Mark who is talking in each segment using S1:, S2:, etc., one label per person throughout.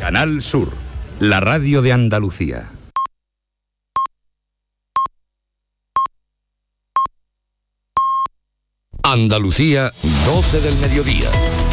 S1: Canal Sur, la radio de Andalucía. Andalucía, 12 del mediodía.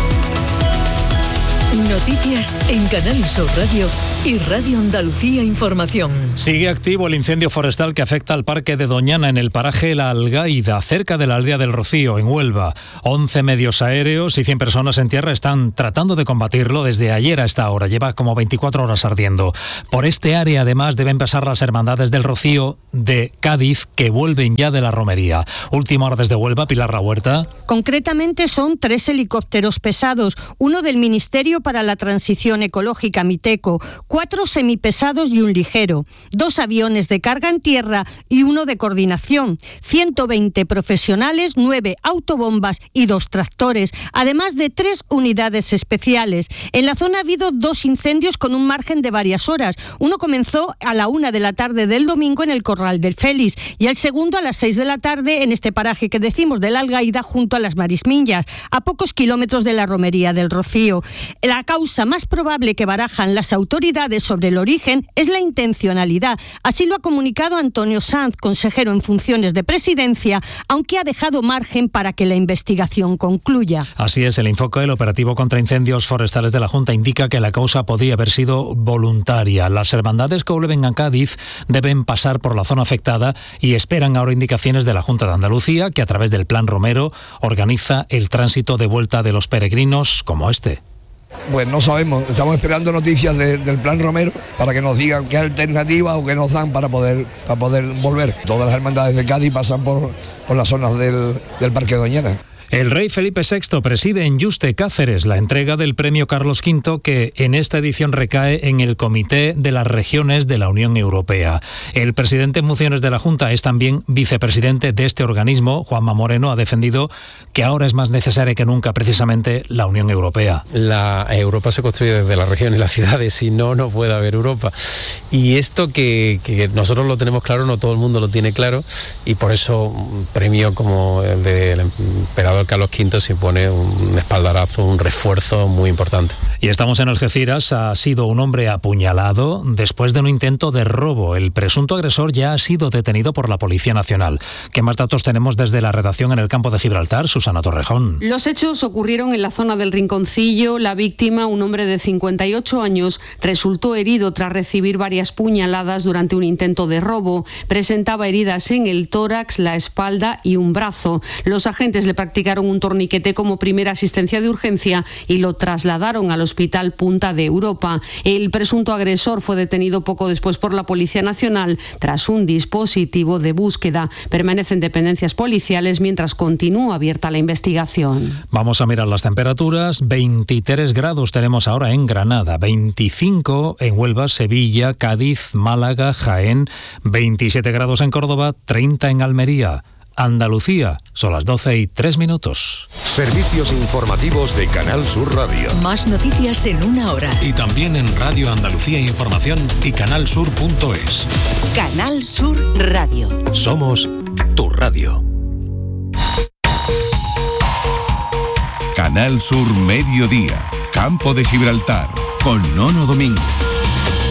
S2: Noticias en Canal Sur Radio y Radio Andalucía Información.
S3: Sigue activo el incendio forestal que afecta al Parque de Doñana en el paraje La Algaida, cerca de la aldea del Rocío, en Huelva. 11 medios aéreos y 100 personas en tierra están tratando de combatirlo desde ayer a esta hora. Lleva como 24 horas ardiendo. Por este área, además, deben pasar las hermandades del Rocío de Cádiz, que vuelven ya de la romería. Última hora desde Huelva, Pilar Rahuerta.
S4: Concretamente son 3 helicópteros pesados, uno del Ministerio para la Transición Ecológica, Miteco, 4 semipesados y un ligero, 2 aviones de carga en tierra y uno de coordinación, 120 profesionales, 9 autobombas y 2 tractores, además de 3 unidades especiales. En la zona ha habido 2 incendios con un margen de varias horas. Uno comenzó a la 1 de la tarde del domingo en el Corral del Félix y el segundo a las 6 de la tarde en este paraje que decimos de la Algaida, junto a las Marismillas, a pocos kilómetros de la romería del Rocío. La causa más probable que barajan las autoridades sobre el origen es la intencionalidad. Así lo ha comunicado Antonio Sanz, consejero en funciones de Presidencia, aunque ha dejado margen para que la investigación concluya.
S3: Así es, el enfoque del operativo contra incendios forestales de la Junta indica que la causa podría haber sido voluntaria. Las hermandades que vuelven a Cádiz deben pasar por la zona afectada y esperan ahora indicaciones de la Junta de Andalucía, que a través del Plan Romero organiza el tránsito de vuelta de los peregrinos como este.
S5: Pues no sabemos, estamos esperando noticias del Plan Romero para que nos digan qué alternativas o qué nos dan para poder volver. Todas las hermandades de Cádiz pasan por las zonas del Parque Doñana.
S3: El rey Felipe VI preside en Yuste, Cáceres, la entrega del premio Carlos V, que en esta edición recae en el Comité de las Regiones de la Unión Europea. El presidente en funciones de la Junta es también vicepresidente de este organismo. Juanma Moreno ha defendido que ahora es más necesaria que nunca precisamente la Unión Europea.
S6: La Europa se construye desde las regiones y las ciudades, si no, no puede haber Europa. Y esto que nosotros lo tenemos claro, no todo el mundo lo tiene claro, y por eso un premio como el del emperador Carlos V supone un espaldarazo, un refuerzo muy importante.
S3: Y estamos en Algeciras. Ha sido un hombre apuñalado después de un intento de robo. El presunto agresor ya ha sido detenido por la Policía Nacional. ¿Qué más datos tenemos desde la redacción en el campo de Gibraltar? Susana Torrejón.
S7: Los hechos ocurrieron en la zona del Rinconcillo. La víctima, un hombre de 58 años, resultó herido tras recibir varias puñaladas durante un intento de robo. Presentaba heridas en el tórax, la espalda y un brazo. Los agentes le practicaron un torniquete como primera asistencia de urgencia y lo trasladaron al Hospital Punta de Europa. El presunto agresor fue detenido poco después por la Policía Nacional tras un dispositivo de búsqueda. Permanece en dependencias policiales mientras continúa abierta la investigación.
S3: Vamos a mirar las temperaturas. 23 grados tenemos ahora en Granada, 25 en Huelva, Sevilla, Cádiz, Málaga, Jaén, 27 grados en Córdoba, 30 en Almería. Andalucía, son las 12:03.
S1: Servicios informativos de Canal Sur Radio.
S2: Más noticias en una hora.
S8: Y también en Radio Andalucía Información y canalsur.es.
S9: Canal Sur Radio.
S8: Somos tu radio.
S1: Canal Sur Mediodía, Campo de Gibraltar, con Nono Domínguez.